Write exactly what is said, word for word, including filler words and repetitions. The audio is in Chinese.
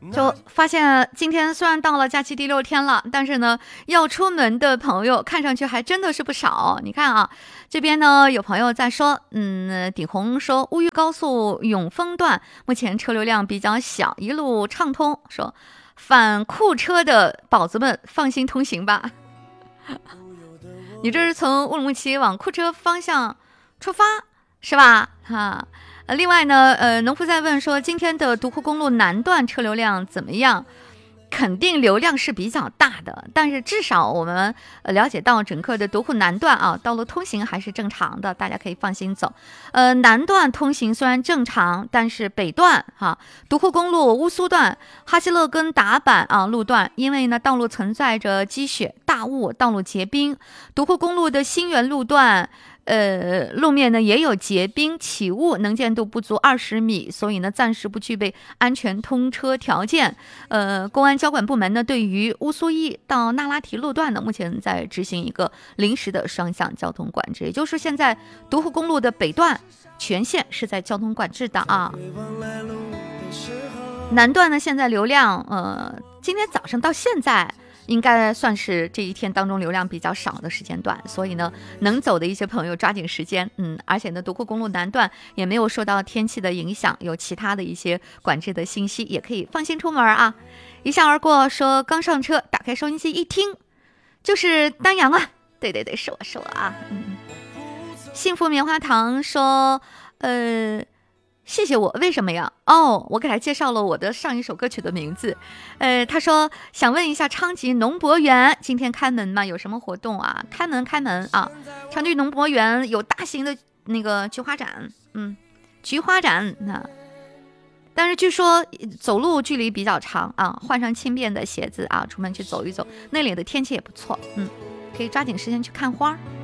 就发现今天虽然到了假期第六天了，但是呢，要出门的朋友看上去还真的是不少。你看啊，这边呢有朋友在说，嗯，顶红说乌豫高速永丰段目前车流量比较小，一路畅通，说反库车的宝子们放心通行吧。你这是从乌鲁木齐往库车方向出发是吧？哈。呃，另外呢，呃，农夫在问说，今天的独库公路南段车流量怎么样？肯定流量是比较大的，但是至少我们呃了解到整个的独库南段啊，道路通行还是正常的，大家可以放心走。呃，南段通行虽然正常，但是北段哈、啊，独库公路乌苏段、哈希勒跟达坂啊路段，因为呢道路存在着积雪、大雾、道路结冰，独库公路的新源路段。呃，路面呢也有结冰起雾，能见度不足二十米，所以呢暂时不具备安全通车条件。呃，公安交管部门呢对于乌苏一到那拉提路段呢，目前在执行一个临时的双向交通管制，也就是现在独库公路的北段全线是在交通管制的啊。南段呢现在流量，呃，今天早上到现在。应该算是这一天当中流量比较少的时间段，所以呢，能走的一些朋友抓紧时间，嗯，而且呢，独库公路南段也没有受到天气的影响，有其他的一些管制的信息，也可以放心出门啊。一笑而过说刚上车，打开收音机一听，就是丹阳啊，对对对，是我是我啊，嗯。幸福棉花糖说，呃。谢谢我，为什么呀？哦，我给他介绍了我的上一首歌曲的名字。呃，他说想问一下昌吉农博园今天开门吗？有什么活动啊？开门开门啊！昌吉农博园有大型的那个菊花展，嗯，菊花展那、啊，但是据说走路距离比较长啊，换上轻便的鞋子啊，出门去走一走，那里的天气也不错，嗯，可以抓紧时间去看花。